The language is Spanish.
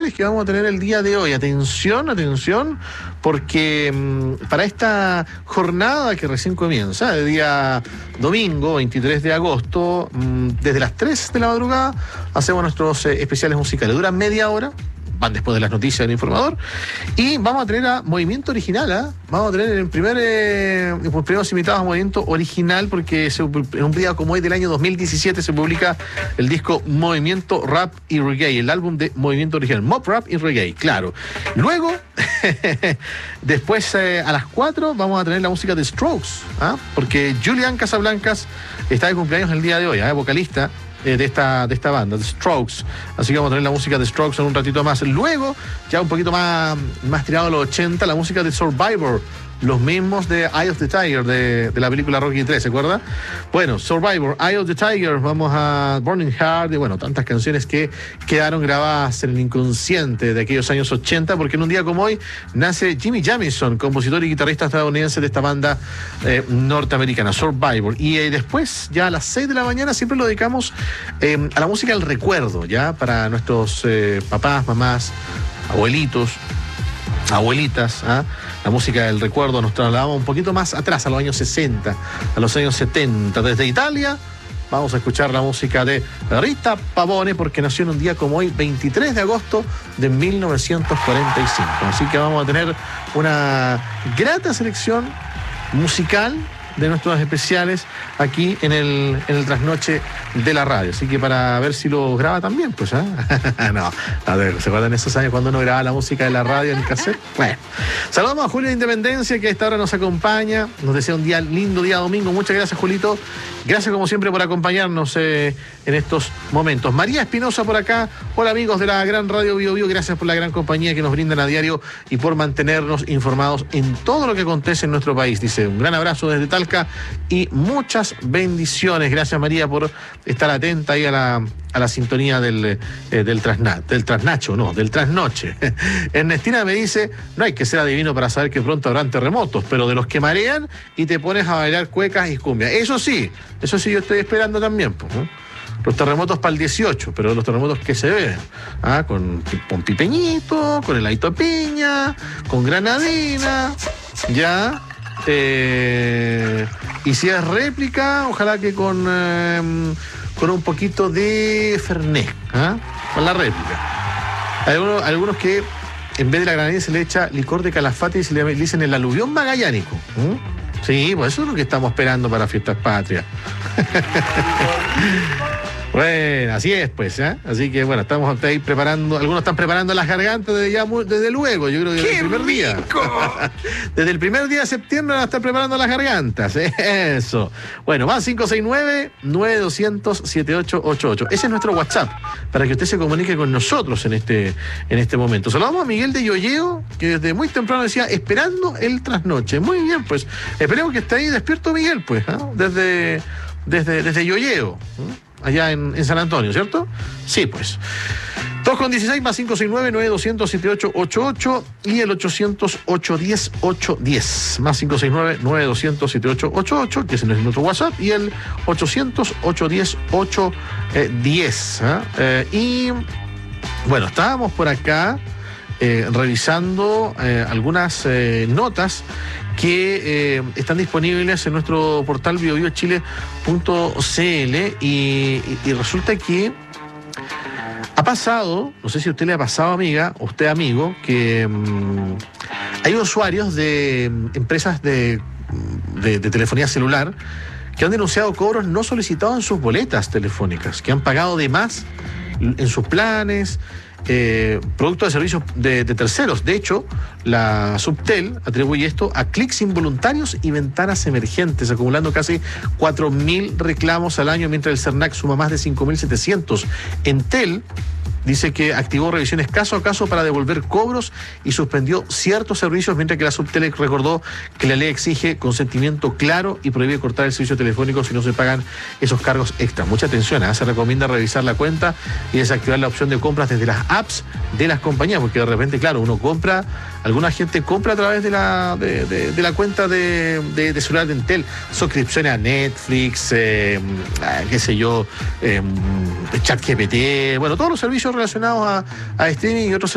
especiales que vamos a tener el día de hoy. Atención, atención, porque para esta jornada que recién comienza, el día domingo 23 de agosto, desde las 3 de la madrugada, hacemos nuestros especiales musicales. Duran media hora. Van después de las noticias del informador. Y vamos a tener a Movimiento Original, ¿eh? Vamos a tener los primeros invitados a Movimiento Original, porque en un día como hoy del año 2017 se publica el disco Movimiento Rap y Reggae, el álbum de Movimiento Original, Mob Rap y Reggae, claro. Luego, después a las 4 vamos a tener la música de Strokes, ¿eh? Porque Julian Casablancas está de cumpleaños el día de hoy, vocalista de esta banda, The Strokes. Así que vamos a tener la música de Strokes en un ratito más. Luego, ya un poquito más tirado a los 80, la música de Survivor, los mismos de Eye of the Tiger, de la película Rocky 3, ¿se acuerda? Bueno, Survivor, Eye of the Tiger, vamos a Burning Heart, y bueno, tantas canciones que quedaron grabadas en el inconsciente de aquellos años 80, porque en un día como hoy nace Jimmy Jamison, compositor y guitarrista estadounidense de esta banda norteamericana, Survivor. Y después, ya a las 6 de la mañana, siempre lo dedicamos a la música del recuerdo, ya, para nuestros papás, mamás, abuelitos, abuelitas, ¿ah? La música del recuerdo. Nos trasladamos un poquito más atrás, a los años 60, a los años 70. Desde Italia vamos a escuchar la música de Rita Pavone, porque nació en un día como hoy, 23 de agosto de 1945. Así que vamos a tener una grata selección musical de nuestros especiales aquí en el trasnoche de la radio. Así que para ver si lo graba también, pues, ¿eh? No, a ver, ¿se acuerdan esos años cuando uno grababa la música de la radio en el cassette? Bueno, saludamos a Julio de Independencia, que a esta hora nos acompaña, nos desea un lindo día domingo. Muchas gracias, Julito. Gracias como siempre por acompañarnos en estos momentos. María Espinosa por acá. Hola, amigos de la gran radio Bio Bio, gracias por la gran compañía que nos brindan a diario y por mantenernos informados en todo lo que acontece en nuestro país. Dice, un gran abrazo desde Talca y muchas bendiciones. Gracias, María, por estar atenta ahí a la sintonía del trasnoche. Ernestina me dice, no hay que ser adivino para saber que pronto habrán terremotos, pero de los que marean y te pones a bailar cuecas y cumbia. Eso sí, yo estoy esperando también, pues, ¿no? Los terremotos para el 18, pero los terremotos que se ven, con pipeñito, con heladito de piña, con granadina, ya. Y si es réplica, ojalá que con un poquito de Fernet, con la réplica. Algunos que en vez de la granadina se le echa licor de Calafate y se le dicen el aluvión magallánico. Sí, pues eso es lo que estamos esperando para Fiestas Patrias. Bueno, así es, pues, ¿eh? Así que, bueno, estamos ahí preparando, algunos están preparando las gargantas desde luego, yo creo que desde el primer día. Desde el primer día de septiembre van a estar preparando las gargantas, eso. Bueno, más 569-9200-7888. Ese es nuestro WhatsApp, para que usted se comunique con nosotros en este momento. Saludamos a Miguel de Yoyeo, que desde muy temprano decía, esperando el trasnoche. Muy bien, pues, esperemos que esté ahí despierto Miguel, pues, ¿eh? Desde Yoyeo, allá en San Antonio, ¿cierto? Sí, pues. 2:16 más 569-9200-7888 y el 800-810-810. Más 569-9200-7888, que es nuestro WhatsApp, y el 800-810-810. Y bueno, estábamos por acá revisando algunas notas que están disponibles en nuestro portal biobiochile.cl y resulta que ha pasado, no sé si a usted le ha pasado, amiga, o usted, amigo, que hay usuarios de empresas de telefonía celular que han denunciado cobros no solicitados en sus boletas telefónicas, que han pagado de más en sus planes, producto de servicios de terceros. De hecho, la Subtel atribuye esto a clics involuntarios y ventanas emergentes, acumulando casi 4.000 reclamos al año, mientras el Cernac suma más de 5.700. Entel dice que activó revisiones caso a caso para devolver cobros y suspendió ciertos servicios, mientras que la Subtel recordó que la ley exige consentimiento claro y prohíbe cortar el servicio telefónico si no se pagan esos cargos extra. Mucha atención, se recomienda revisar la cuenta y desactivar la opción de compras desde las apps de las compañías, porque de repente, claro, uno compra, alguna gente compra a través de la cuenta de celular de Entel, suscripciones a Netflix, qué sé yo, ChatGPT, bueno, todos los servicios relacionados a streaming y otros